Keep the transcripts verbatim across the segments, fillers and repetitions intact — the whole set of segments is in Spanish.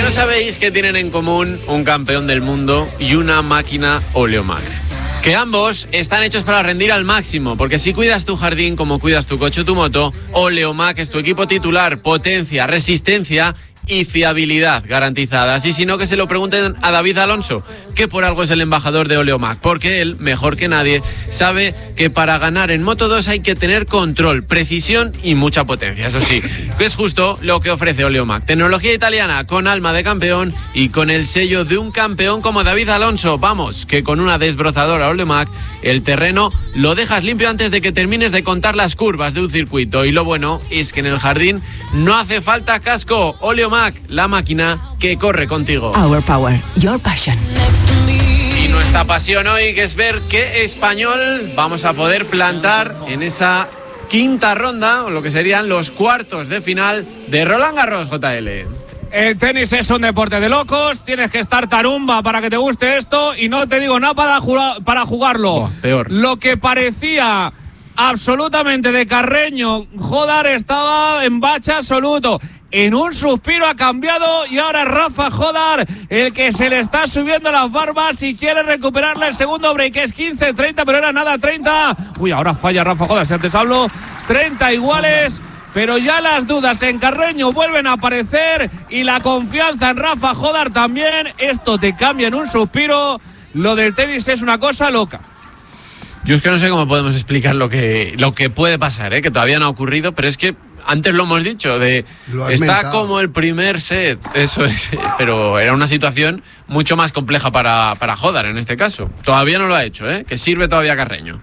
no sabéis que tienen en común un campeón del mundo y una máquina Oleomac. Que ambos están hechos para rendir al máximo, porque si cuidas tu jardín como cuidas tu coche o tu moto, Oleomac es tu equipo titular, potencia, resistencia y fiabilidad garantizadas. Y si no, que se lo pregunten a David Alonso, que por algo es el embajador de Oleomac, porque él, mejor que nadie, sabe que para ganar en Moto dos hay que tener control, precisión y mucha potencia. Eso sí, es justo lo que ofrece Oleomac. Tecnología italiana con alma de campeón y con el sello de un campeón como David Alonso. Vamos, que con una desbrozadora Oleomac el terreno lo dejas limpio antes de que termines de contar las curvas de un circuito. Y lo bueno es que en el jardín no hace falta casco. Oleomac, la máquina que corre contigo. Our power, your passion. Y nuestra pasión hoy, que es ver qué español vamos a poder plantar en esa quinta ronda, o lo que serían los cuartos de final de Roland Garros, J L. El tenis es un deporte de locos, tienes que estar tarumba para que te guste esto y no te digo nada para, jugar, para jugarlo. Oh, peor. Lo que parecía absolutamente de Carreño, Jodar estaba en bache absoluto. En un suspiro ha cambiado y ahora Rafa Jodar el que se le está subiendo las barbas y quiere recuperarle el segundo break. Es quince treinta, pero era nada treinta. Uy, ahora falla Rafa Jodar, si antes hablo, treinta iguales. Pero ya las dudas en Carreño vuelven a aparecer y la confianza en Rafa Jodar también. Esto te cambia en un suspiro. Lo del tenis es una cosa loca. Yo es que no sé cómo podemos explicar lo que, lo que puede pasar, ¿eh? Que todavía no ha ocurrido, pero es que antes lo hemos dicho, de está mentado. Como el primer set, eso es, pero era una situación mucho más compleja para, para Jodar en este caso. Todavía no lo ha hecho, ¿eh? Que sirve todavía Carreño.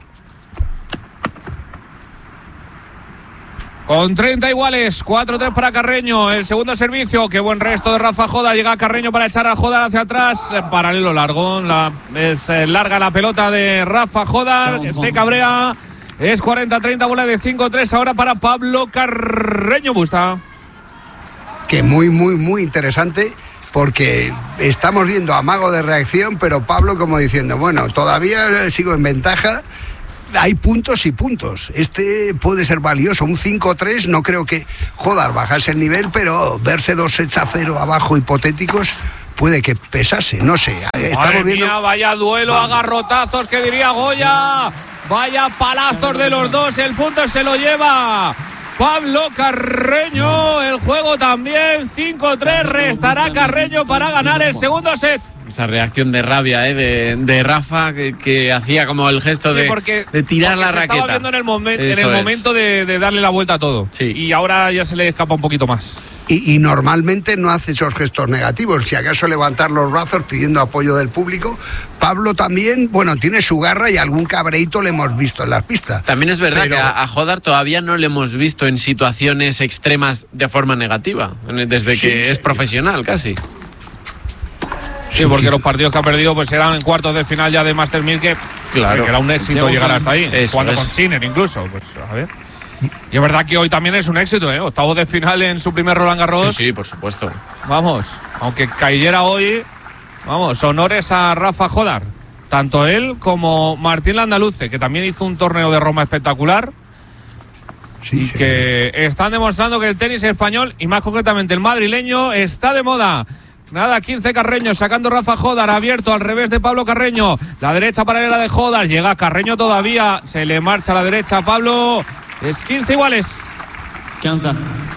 Con treinta iguales, cuatro tres para Carreño, el segundo servicio, qué buen resto de Rafa Jodar, llega Carreño para echar a Jodar hacia atrás, paralelo largo, la, es eh, larga la pelota de Rafa Jodar, que se cabrea, es cuarenta treinta, bola de cinco tres ahora para Pablo Carreño Busta. Que muy, muy, muy interesante, porque estamos viendo amago de reacción, pero Pablo como diciendo, bueno, todavía sigo en ventaja. Hay puntos y puntos. Este puede ser valioso. Un cinco tres, no creo que Jodar bajase el nivel, pero verse dos sets a cero abajo hipotéticos puede que pesase. No sé. Estamos viendo. Mía, vaya duelo, vamos. Agarrotazos, que diría Goya. Vaya palazos de los dos. El punto se lo lleva Pablo Carreño. El juego también. cinco tres. Restará Carreño para ganar el segundo set. Esa reacción de rabia, ¿eh? de, de Rafa, que, que hacía como el gesto sí, de, porque, de tirar porque la se raqueta. Estaba viendo en el, momen, en el momento de, de darle la vuelta a todo. Sí. Y ahora ya se le escapa un poquito más. Y, y normalmente no hace esos gestos negativos. Si acaso levantar los brazos pidiendo apoyo del público. Pablo también, bueno, tiene su garra y algún cabreito le hemos visto en las pistas. También es verdad pero... que a, a Jodar todavía no le hemos visto en situaciones extremas de forma negativa, desde que sí, es sí. profesional casi. Sí, porque los partidos que ha perdido pues eran en cuartos de final ya de Masters mil, que, claro, que era un éxito llegar hasta ahí. Jugando con Sinner incluso. Pues a ver. Y es verdad que hoy también es un éxito, ¿eh? Octavos de final en su primer Roland Garros. Sí, sí, por supuesto. Vamos, aunque cayera hoy, vamos, honores a Rafa Jodar. Tanto él como Martín Landaluce, que también hizo un torneo de Roma espectacular. Sí, y sí. que están demostrando que el tenis español, y más concretamente el madrileño, está de moda. Nada, quince Carreño, sacando Rafa Jodar, abierto al revés de Pablo Carreño. La derecha paralela de Jodar, llega Carreño todavía, se le marcha a la derecha a Pablo. Es quince iguales. quince.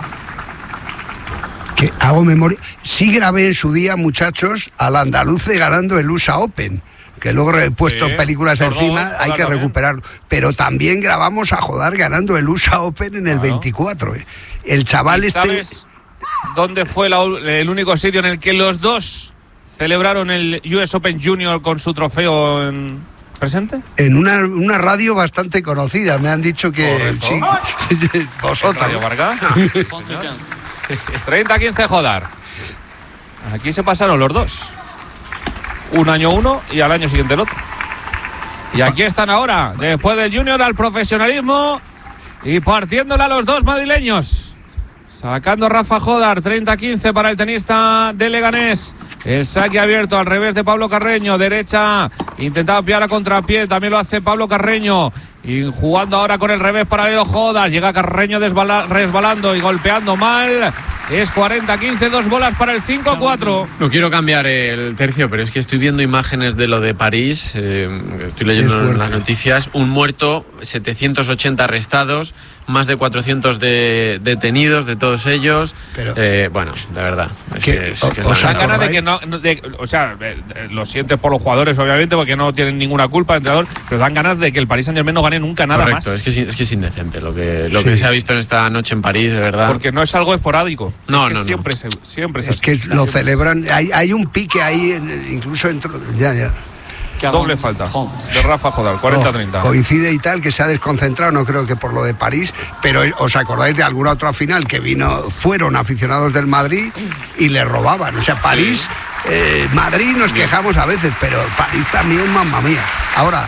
Que hago memoria. Sí grabé en su día, muchachos, al andaluce ganando el U S A Open. Que luego he puesto sí, películas encima, dos, hay que también. recuperarlo. Pero también grabamos a Jodar ganando el U S A Open en el claro. veinticuatro. ¿eh? El chaval este... ¿Sabes dónde fue la, el único sitio en el que los dos celebraron el U S Open Junior con su trofeo en presente? En una, una radio bastante conocida, me han dicho que sí, vosotros. ¿Radio Vargas? treinta quince Jodar. Aquí se pasaron los dos. Un año uno y al año siguiente el otro. Y aquí están ahora, después del Junior al profesionalismo y partiéndola los dos madrileños. Sacando Rafa Jodar, treinta quince para el tenista de Leganés. El saque abierto al revés de Pablo Carreño, derecha intentaba pillar a contrapié, también lo hace Pablo Carreño. Y jugando ahora con el revés paralelo Jodar. Llega Carreño desbala, resbalando y golpeando mal. Es cuarenta quince, dos bolas para el cinco cuatro. No quiero cambiar el tercio, pero es que estoy viendo imágenes de lo de París. Eh, estoy leyendo en las noticias. Un muerto, setecientos ochenta arrestados, más de cuatrocientos de, detenidos de todos ellos. Pero, eh, bueno, de verdad. Es que, que, es, o, que o sea, ganas de que no. De, o sea, lo sientes por los jugadores, obviamente, porque no tienen ninguna culpa, el entrenador, pero dan ganas de que el Paris Saint-Germain no gane nunca nada. Correcto, más. Es que, es que es indecente lo que, lo sí. que se ha visto en esta noche en París, de verdad. Porque no es algo esporádico. No, es no, siempre, no. Se, siempre es es que lo celebran. Hay, hay un pique ahí, incluso entre. Ya, ya. Doble falta de Rafa Jodar, cuarenta treinta. Oh, coincide y tal, que se ha desconcentrado, no creo que por lo de París, pero ¿os acordáis de alguna otra final que vino, fueron aficionados del Madrid y le robaban? O sea, París, eh, Madrid nos quejamos a veces, pero París también, mamma mía. Ahora,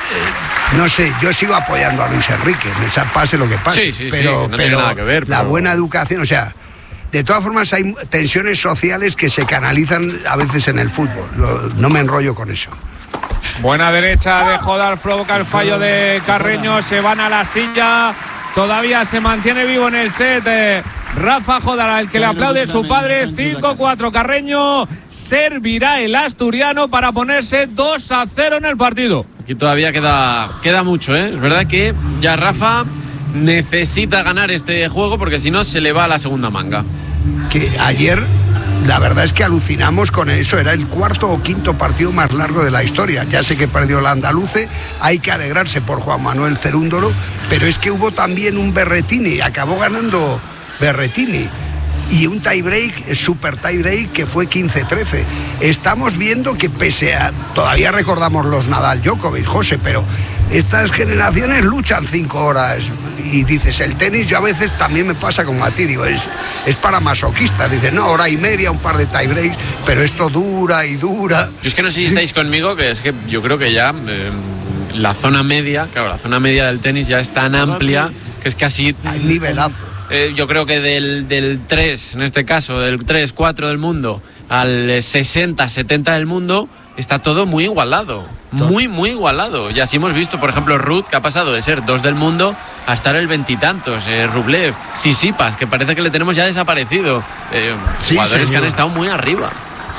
eh, no sé, yo sigo apoyando a Luis Enrique, pase lo que pase, sí, sí, pero, sí, no pero tiene nada que ver, la pero... buena educación, o sea... De todas formas, hay tensiones sociales que se canalizan a veces en el fútbol. Lo, no me enrollo con eso. Buena derecha de Jodar, provoca el fallo de Carreño, se van a la silla, todavía se mantiene vivo en el set. Eh, Rafa Jodar, al que le aplaude su padre. Cinco cuatro. Carreño servirá el asturiano para ponerse dos a cero en el partido. Aquí todavía queda, queda mucho, ¿eh? Es verdad que ya Rafa necesita ganar este juego porque si no se le va a la segunda manga. Que ayer, la verdad es que alucinamos con eso, era el cuarto o quinto partido más largo de la historia. Ya sé que perdió la Andaluce, hay que alegrarse por Juan Manuel Cerúndolo, pero es que hubo también un Berretini, acabó ganando Berretini. Y un tiebreak, super tiebreak, que fue quince trece. Estamos viendo que pese a... Todavía recordamos los Nadal Djokovic, José, pero estas generaciones luchan cinco horas. Y dices, el tenis yo a veces también me pasa como a ti, digo, es, es para masoquistas. Dices, no, hora y media, un par de tiebreaks, pero esto dura y dura. Yo es que no sé si estáis conmigo, que es que yo creo que ya eh, la zona media, claro, la zona media del tenis ya es tan amplia que es casi... Hay nivelazo. Eh, yo creo que del, del tres, en este caso, del tres cuatro del mundo al sesenta setenta del mundo, está todo muy igualado. Muy, muy igualado. Y así hemos visto, por ejemplo, Ruth, que ha pasado de ser dos del mundo a estar el veintitantos. Eh, Rublev, Tsitsipas, que parece que le tenemos ya desaparecido. Eh, sí, jugadores señor. Que han estado muy arriba.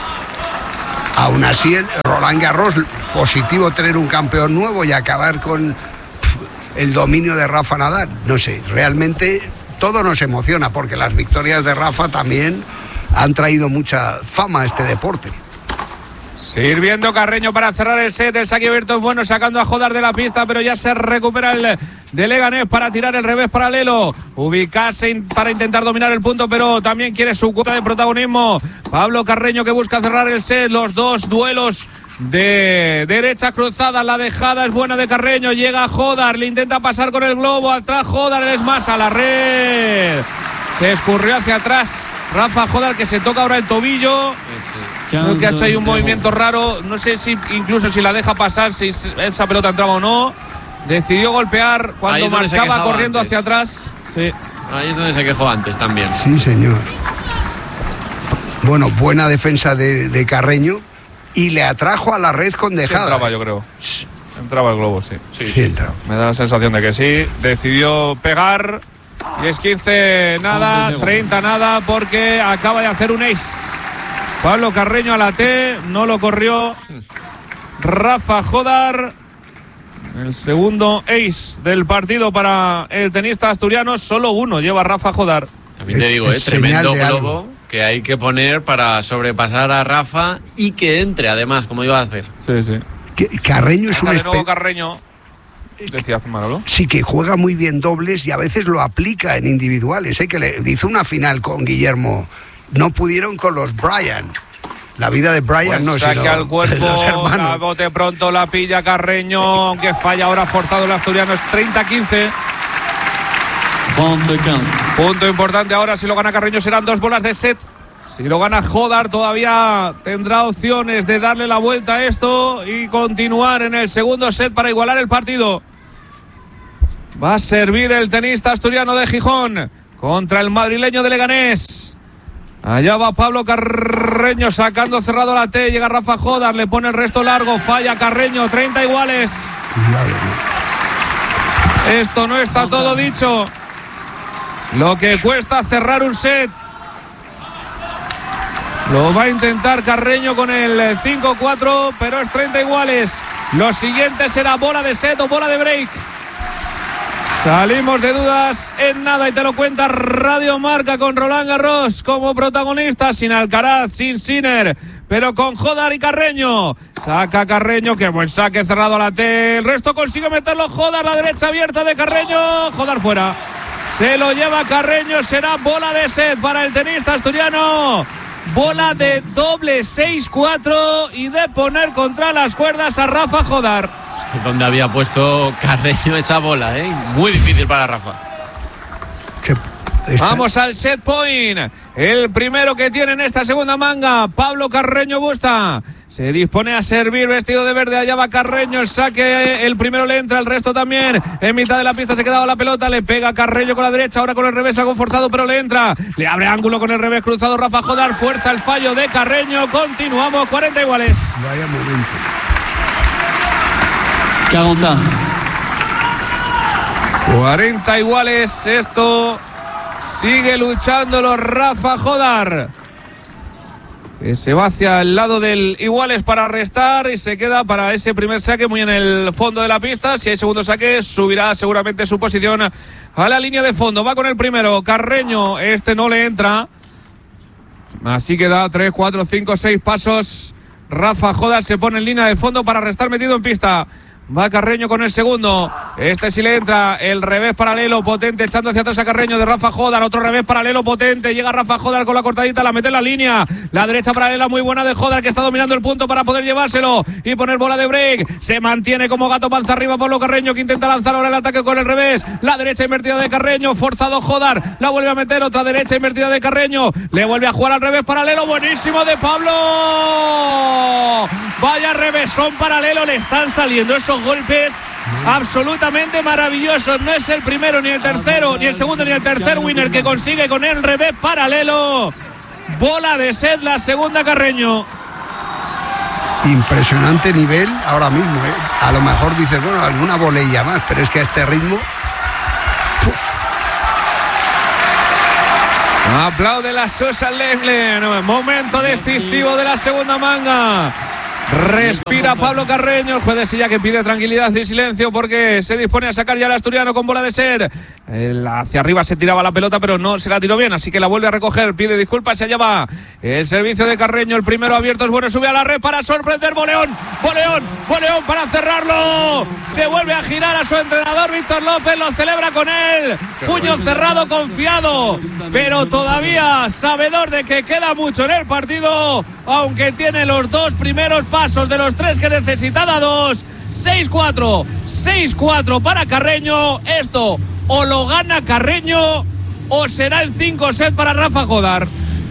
Aún así, el Roland Garros, positivo tener un campeón nuevo y acabar con pff, el dominio de Rafa Nadal. No sé, realmente... Todo nos emociona porque las victorias de Rafa también han traído mucha fama a este deporte. Sirviendo Carreño para cerrar el set, el saque abierto es bueno, sacando a Jodar de la pista, pero ya se recupera el de Leganés para tirar el revés paralelo, ubicarse para intentar dominar el punto, pero también quiere su cuota de protagonismo. Pablo Carreño que busca cerrar el set, los dos duelos de derecha cruzada, la dejada es buena de Carreño, llega Jodar, le intenta pasar con el globo, atrás Jodar, es más a la red, se escurrió hacia atrás Rafa Jodar, que se toca ahora el tobillo. Creo que ha hecho ahí un movimiento raro, no sé si incluso si la deja pasar, si esa pelota entraba o no. Decidió golpear cuando marchaba corriendo antes. Hacia atrás. Sí. Ahí es donde se quejó antes también. Sí, señor. Bueno, buena defensa de, de Carreño. Y le atrajo a la red con dejada. Sí entraba, yo creo. Entraba el globo, sí. Sí, sí, sí entraba. Me da la sensación de que sí. Decidió pegar. Y es quince nada, treinta nada, porque acaba de hacer un ace. Pablo Carreño a la T, no lo corrió. Rafa Jodar. El segundo ace del partido para el tenista asturiano. Solo uno lleva Rafa Jodar. También te es, digo, es eh, tremendo globo algo. Que hay que poner para sobrepasar a Rafa y que entre además, como iba a hacer. Sí, sí. Que Carreño es un de nuevo Carreño. Decías, Manolo. Sí, que juega muy bien dobles y a veces lo aplica en individuales. ¿eh? Que le hizo una final con Guillermo. No pudieron con los Bryan. La vida de Bryan pues no saque sino al cuerpo, la bote pronto, la pilla Carreño, aunque falla ahora forzado el asturiano, es treinta quince. Punto importante ahora, si lo gana Carreño serán dos bolas de set. Si lo gana Jodar todavía tendrá opciones de darle la vuelta a esto y continuar en el segundo set para igualar el partido. Va a servir el tenista asturiano de Gijón contra el madrileño de Leganés. Allá va Pablo Carreño sacando cerrado la T. Llega Rafa Jodar, le pone el resto largo. Falla Carreño, treinta iguales. Esto no está todo dicho. Lo que cuesta cerrar un set. Lo va a intentar Carreño con el cinco cuatro, pero es treinta iguales. Lo siguiente será bola de set o bola de break. Salimos de dudas en nada y te lo cuenta Radio Marca con Roland Garros como protagonista, sin Alcaraz, sin Sinner, pero con Jodar y Carreño. Saca Carreño, qué buen saque cerrado a la T. El resto consigue meterlo Jodar, la derecha abierta de Carreño. Jodar fuera. Se lo lleva Carreño, será bola de set para el tenista asturiano. Bola de doble seis cuatro y de poner contra las cuerdas a Rafa Jodar. Donde había puesto Carreño esa bola, ¿eh? Muy difícil para Rafa. Vamos al set point. El primero que tiene en esta segunda manga, Pablo Carreño Busta. Se dispone a servir vestido de verde. Allá va Carreño. El saque, el primero le entra, el resto también. En mitad de la pista se quedaba la pelota. Le pega Carreño con la derecha. Ahora con el revés, algo forzado, pero le entra. Le abre ángulo con el revés cruzado. Rafa Jodar. Fuerza el fallo de Carreño. Continuamos, cuarenta iguales. Vaya momento. cuarenta. cuarenta iguales. Esto sigue luchándolo Rafa Jodar, que se va hacia el lado del iguales para restar y se queda para ese primer saque muy en el fondo de la pista. Si hay segundo saque, subirá seguramente su posición a la línea de fondo. Va con el primero Carreño. Este no le entra, así que da tres, cuatro, cinco, seis pasos. Rafa Jodar se pone en línea de fondo para restar metido en pista. Va Carreño con el segundo. Este sí le entra. El revés paralelo potente echando hacia atrás a Carreño de Rafa Jodar. Otro revés paralelo potente. Llega Rafa Jodar con la cortadita. La mete en la línea. La derecha paralela muy buena de Jodar, que está dominando el punto para poder llevárselo y poner bola de break. Se mantiene como gato panza arriba Pablo Carreño, que intenta lanzar ahora el ataque con el revés. La derecha invertida de Carreño. Forzado Jodar. La vuelve a meter. Otra derecha invertida de Carreño. Le vuelve a jugar al revés paralelo. Buenísimo de Pablo. Vaya revésón paralelo. Le están saliendo esos golpes absolutamente maravillosos. No es el primero, ni el tercero, ni el segundo, ni el tercer winner que consigue con el revés paralelo. Bola de set, la segunda Carreño. Impresionante nivel ahora mismo, ¿eh? A lo mejor dices, bueno, alguna bolilla más, pero es que a este ritmo... ¡puf! Aplaude la Sosa Lenglen. Momento decisivo de la segunda manga. Respira Pablo Carreño, el juez de silla que pide tranquilidad y silencio porque se dispone a sacar ya al asturiano con bola de set. El hacia arriba se tiraba la pelota, pero no se la tiró bien, así que la vuelve a recoger, pide disculpas y allá va el servicio de Carreño. El primero abierto es bueno, sube a la red para sorprender. Boleón, boleón, boleón para cerrarlo. Se vuelve a girar a su entrenador Víctor López, lo celebra con él. Puño cerrado, confiado, pero todavía sabedor de que queda mucho en el partido, aunque tiene los dos primeros pasos de los tres que necesitaba, dos. seis cuatro, seis cuatro para Carreño. Esto o lo gana Carreño o será en cinco set para Rafa Jodar.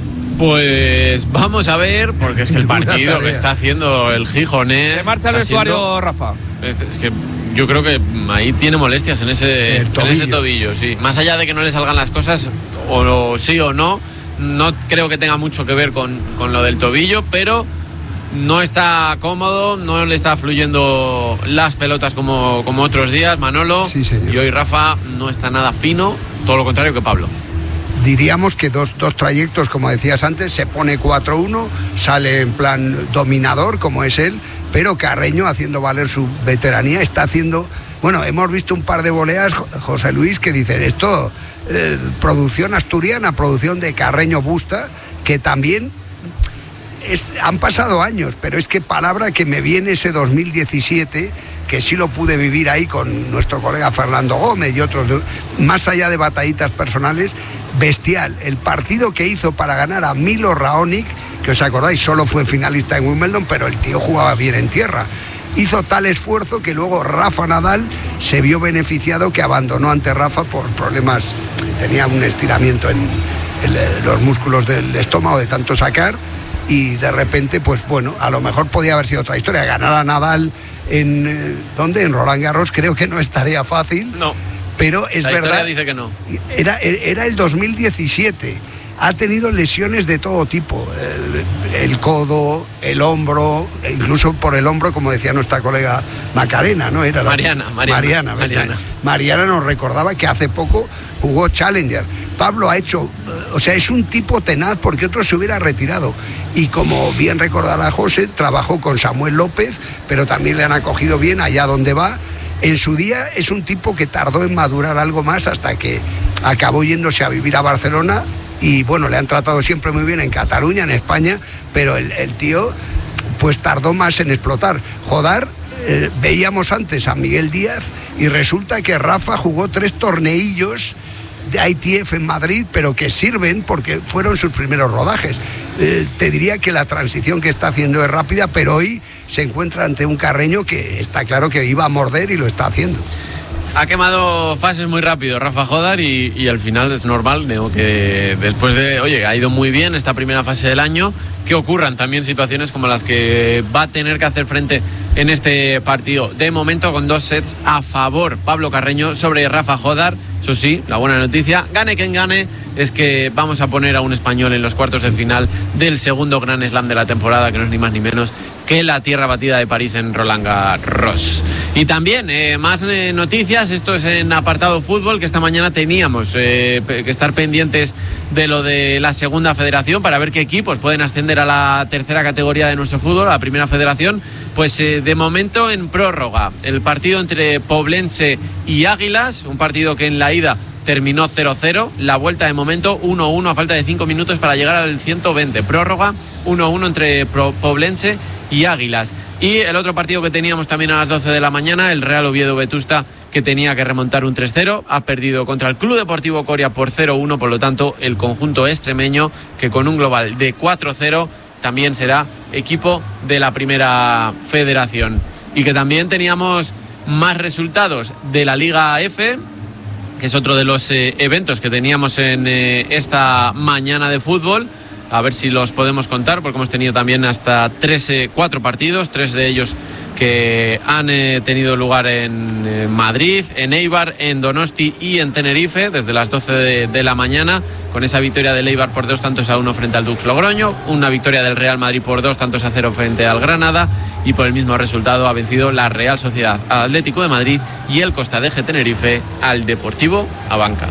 Pues vamos a ver, porque es que el partido que está haciendo el Gijonés... Se marcha el vestuario, siendo... Rafa. Es, es que yo creo que ahí tiene molestias en ese tobillo. en ese tobillo, sí. Más allá de que no le salgan las cosas, o, o sí o no, no creo que tenga mucho que ver con, con lo del tobillo, pero no está cómodo, no le está fluyendo las pelotas como, como otros días, Manolo. Sí, señor. Y hoy Rafa no está nada fino, todo lo contrario que Pablo. Diríamos que dos, dos trayectos, como decías antes, se pone cuatro uno, sale en plan dominador, como es él, pero Carreño, haciendo valer su veteranía, está haciendo... Bueno, hemos visto un par de voleas, José Luis, que dicen esto, eh, producción asturiana, producción de Carreño Busta, que también... Es, han pasado años, pero es que palabra que me viene ese dos mil diecisiete, que sí lo pude vivir ahí con nuestro colega Fernando Gómez y otros, de, más allá de batallitas personales, bestial. El partido que hizo para ganar a Milo Raonic, que os acordáis, solo fue finalista en Wimbledon, pero el tío jugaba bien en tierra. Hizo tal esfuerzo que luego Rafa Nadal se vio beneficiado, que abandonó ante Rafa por problemas, tenía un estiramiento en, en los músculos del estómago de tanto sacar. Y de repente, pues bueno, a lo mejor podía haber sido otra historia. Ganar a Nadal en... Eh, ¿dónde? En Roland Garros creo que no es tarea fácil. No. Pero es la verdad... dice que no. Era, era el dos mil diecisiete. ha tenido lesiones de todo tipo, el, el codo, el hombro, incluso por el hombro, como decía nuestra colega Macarena, ¿no? Era la Mariana, Mariana, Mariana, Mariana. Mariana nos recordaba que hace poco jugó Challenger. Pablo ha hecho, o sea, es un tipo tenaz porque otro se hubiera retirado. Y como bien recordará José, trabajó con Samuel López, pero también le han acogido bien allá donde va. En su día es un tipo que tardó en madurar algo más hasta que acabó yéndose a vivir a Barcelona y bueno, le han tratado siempre muy bien en Cataluña, en España, pero el, el tío pues tardó más en explotar. Jodar, eh, veíamos antes a Miguel Díaz y resulta que Rafa jugó tres torneillos de I T F en Madrid, pero que sirven porque fueron sus primeros rodajes. Eh, te diría que la transición que está haciendo es rápida, pero hoy se encuentra ante un Carreño que está claro que iba a morder y lo está haciendo. Ha quemado fases muy rápido Rafa Jodar y, y al final es normal, ¿no? Que después de, oye, ha ido muy bien esta primera fase del año, que ocurran también situaciones como las que va a tener que hacer frente en este partido. De momento con dos sets a favor Pablo Carreño sobre Rafa Jodar. Eso sí, la buena noticia, gane quien gane, es que vamos a poner a un español en los cuartos de final del segundo Grand Slam de la temporada, que no es ni más ni menos que la tierra batida de París en Roland Garros. Y también eh, más eh, noticias, esto es en apartado fútbol, que esta mañana teníamos eh, que estar pendientes de lo de la segunda federación para ver qué equipos pueden ascender a la tercera categoría de nuestro fútbol, a la primera federación. Pues eh, de momento en prórroga, el partido entre Poblense y Águilas, un partido que en la ida terminó cero cero, la vuelta de momento uno uno a falta de cinco minutos para llegar al ciento veinte, prórroga uno uno entre Poblense y Águilas. Y el otro partido que teníamos también a las doce de la mañana, el Real Oviedo Vetusta, que tenía que remontar un tres cero, ha perdido contra el Club Deportivo Coria por cero uno, por lo tanto el conjunto extremeño, que con un global de cuatro cero también será equipo de la primera federación. Y que también teníamos más resultados de la Liga F, que es otro de los eh, eventos que teníamos en eh, esta mañana de fútbol. A ver si los podemos contar, porque hemos tenido también hasta tres, eh, cuatro partidos, tres de ellos que han eh, tenido lugar en eh, Madrid, en Eibar, en Donosti y en Tenerife, desde las doce de, de la mañana, con esa victoria del Eibar por dos tantos a uno frente al Dux Logroño, una victoria del Real Madrid por dos tantos a cero frente al Granada, y por el mismo resultado ha vencido la Real Sociedad al Atlético de Madrid y el Costa Deje Tenerife al Deportivo Abanca.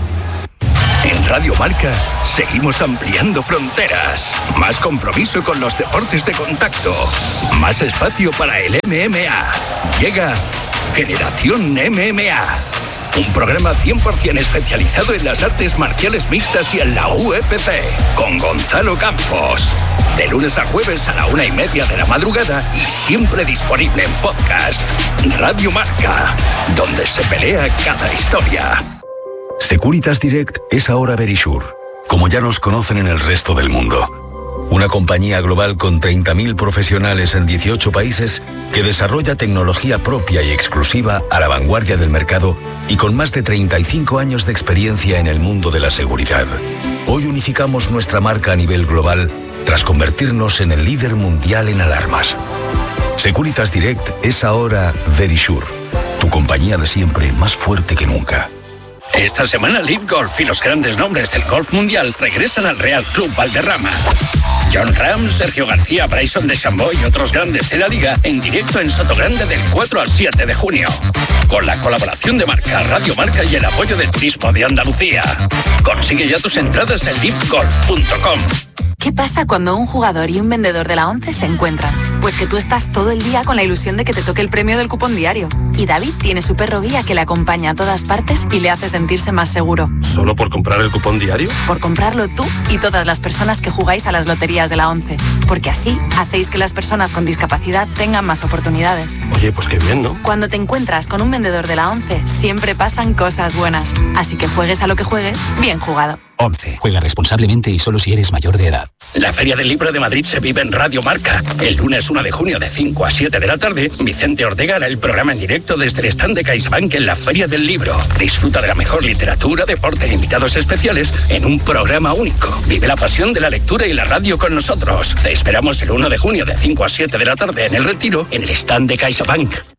En Radio Marca seguimos ampliando fronteras. Más compromiso con los deportes de contacto. Más espacio para el M M A. Llega Generación M M A. Un programa cien por ciento especializado en las artes marciales mixtas y en la U F C. Con Gonzalo Campos. De lunes a jueves a la una y media de la madrugada y siempre disponible en podcast. Radio Marca. Donde se pelea cada historia. Securitas Direct es ahora Verisure, como ya nos conocen en el resto del mundo. Una compañía global con treinta mil profesionales en dieciocho países que desarrolla tecnología propia y exclusiva a la vanguardia del mercado y con más de treinta y cinco años de experiencia en el mundo de la seguridad. Hoy unificamos nuestra marca a nivel global tras convertirnos en el líder mundial en alarmas. Securitas Direct es ahora Verisure, tu compañía de siempre más fuerte que nunca. Esta semana Live Golf y los grandes nombres del golf mundial regresan al Real Club Valderrama. John Ram, Sergio García, Bryson DeChambeau y otros grandes de la liga en directo en Sotogrande del cuatro al siete de junio. Con la colaboración de Marca, Radio Marca y el apoyo del Turismo de Andalucía. Consigue ya tus entradas en live golf punto com. ¿Qué pasa cuando un jugador y un vendedor de la ONCE se encuentran? Pues que tú estás todo el día con la ilusión de que te toque el premio del cupón diario. Y David tiene su perro guía que le acompaña a todas partes y le hace sentirse más seguro. ¿Solo por comprar el cupón diario? Por comprarlo tú y todas las personas que jugáis a las loterías de la ONCE. Porque así hacéis que las personas con discapacidad tengan más oportunidades. Oye, pues qué bien, ¿no? Cuando te encuentras con un vendedor de la ONCE, siempre pasan cosas buenas. Así que juegues a lo que juegues, bien jugado. ONCE. Juega responsablemente y solo si eres mayor de edad. La Feria del Libro de Madrid se vive en Radio Marca. El lunes uno de junio de cinco a siete de la tarde, Vicente Ortega hará el programa en directo desde el stand de CaixaBank en la Feria del Libro. Disfruta de la mejor literatura, deporte e invitados especiales en un programa único. Vive la pasión de la lectura y la radio con nosotros. Te esperamos el uno de junio de cinco a siete de la tarde en El Retiro, en el stand de CaixaBank.